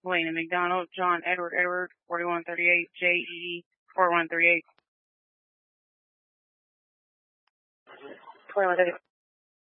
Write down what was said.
Lena McDonald, John Edward Edward, 4138, JE 4138. 2138.